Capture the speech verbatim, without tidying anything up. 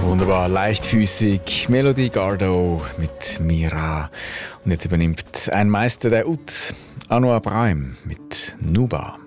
Wunderbar, leichtfüßig, Melody Gardot mit Mira. Und jetzt übernimmt ein Meister der Ut, Anwar Brahim mit Nuba.